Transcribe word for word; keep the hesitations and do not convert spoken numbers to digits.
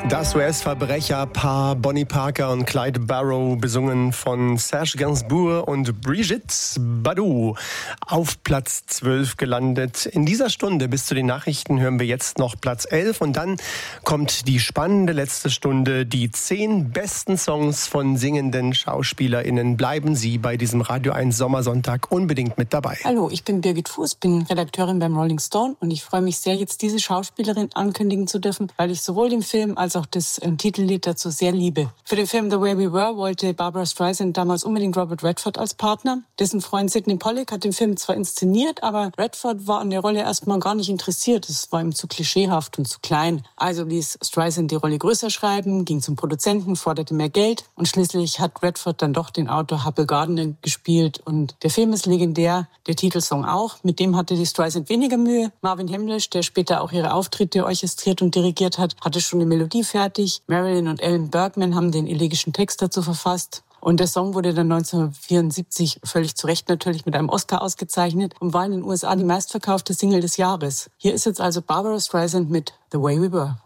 Das U S-Verbrecherpaar Bonnie Parker und Clyde Barrow, besungen von Serge Gainsbourg und Brigitte Bardot, auf Platz zwölf gelandet. In dieser Stunde bis zu den Nachrichten hören wir jetzt noch Platz elf und dann kommt die spannende letzte Stunde, die zehn besten Songs von singenden SchauspielerInnen. Bleiben Sie bei diesem Radio eins Sommersonntag unbedingt mit dabei. Hallo, ich bin Birgit Fuß, bin Redakteurin beim Rolling Stone und ich freue mich sehr, jetzt diese Schauspielerin ankündigen zu dürfen, weil ich sowohl den Film als auch das äh, Titellied dazu sehr liebe. Für den Film The Way We Were wollte Barbra Streisand damals unbedingt Robert Redford als Partner. Dessen Freund Sidney Pollack hat den Film zwar inszeniert, aber Redford war an der Rolle erstmal gar nicht interessiert. Es war ihm zu klischeehaft und zu klein. Also ließ Streisand die Rolle größer schreiben, ging zum Produzenten, forderte mehr Geld und schließlich hat Redford dann doch den Autor Hubbell Gardiner gespielt und der Film ist legendär, der Titelsong auch. Mit dem hatte die Streisand weniger Mühe. Marvin Hamlisch, der später auch ihre Auftritte orchestriert und dirigiert hat, hatte schon die Melodie fertig. Marilyn und Ellen Bergman haben den elegischen Text dazu verfasst. Und der Song wurde dann neunzehnhundertvierundsiebzig völlig zu Recht natürlich mit einem Oscar ausgezeichnet und war in den U S A die meistverkaufte Single des Jahres. Hier ist jetzt also Barbra Streisand mit The Way We Were.